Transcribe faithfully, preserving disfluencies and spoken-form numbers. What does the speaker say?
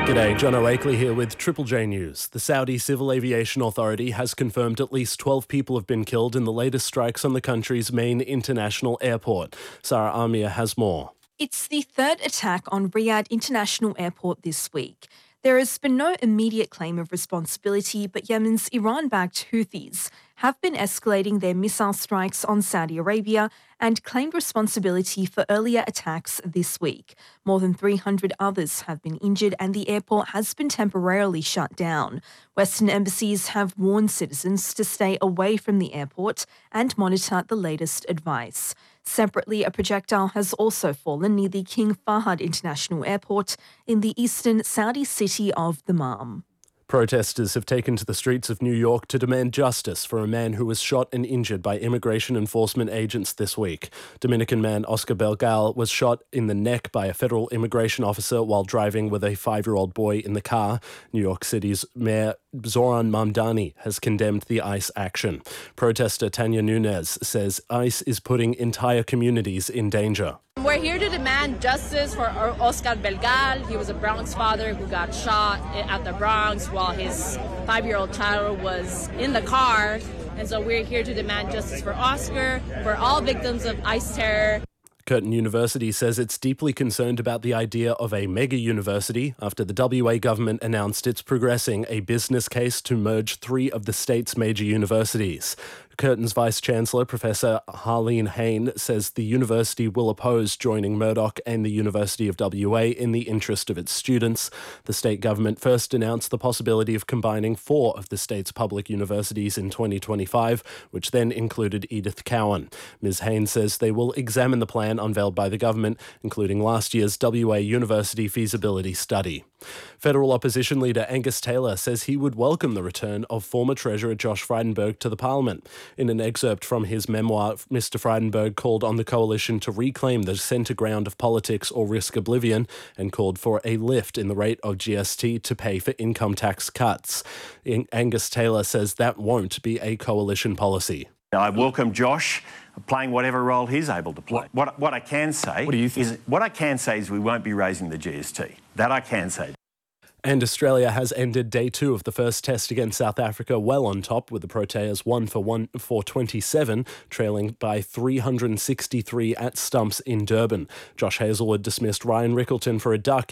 G'day, John O'Akley here with Triple J News. The Saudi Civil Aviation Authority has confirmed at least twelve people have been killed in the latest strikes on the country's main international airport. Sarah Amir has more. It's the third attack on Riyadh International Airport this week. There has been no immediate claim of responsibility, but Yemen's Iran-backed Houthis have been escalating their missile strikes on Saudi Arabia and claimed responsibility for earlier attacks this week. More than three hundred others have been injured and the airport has been temporarily shut down. Western embassies have warned citizens to stay away from the airport and monitor the latest advice. Separately, a projectile has also fallen near the King Fahd International Airport in the eastern Saudi city of Dammam. Protesters have taken to the streets of New York to demand justice for a man who was shot and injured by immigration enforcement agents this week. Dominican man Oscar Belgal was shot in the neck by a federal immigration officer while driving with a five-year-old boy in the car. New York City's Mayor Zoran Mamdani has condemned the ICE action. Protester Tanya Nunez says ICE is putting entire communities in danger. We're here to demand justice for Oscar Belgal. He was a Bronx father who got shot at the Bronx while his five-year-old child was in the car. And so we're here to demand justice for Oscar, for all victims of ICE terror. Curtin University says it's deeply concerned about the idea of a mega university after the W A government announced it's progressing a business case to merge three of the state's major universities. Curtin's Vice-Chancellor, Professor Harleen Hain, says the university will oppose joining Murdoch and the University of W A in the interest of its students. The state government first announced the possibility of combining four of the state's public universities in twenty twenty-five, which then included Edith Cowan. Miz Hain says they will examine the plan unveiled by the government, including last year's W A University feasibility study. Federal opposition leader Angus Taylor says he would welcome the return of former Treasurer Josh Frydenberg to the Parliament. In an excerpt from his memoir, Mister Frydenberg called on the coalition to reclaim the centre ground of politics or risk oblivion and called for a lift in the rate of G S T to pay for income tax cuts. Angus Taylor says that won't be a coalition policy. I welcome Josh playing whatever role he's able to play. What, what, what I can say what do you think? is what I can say is we won't be raising the G S T. That I can say. And Australia has ended day two of the first test against South Africa well on top, with the Proteas one for one for twenty-seven, trailing by three hundred sixty-three at stumps in Durban. Josh Hazlewood dismissed Ryan Rickleton for a duck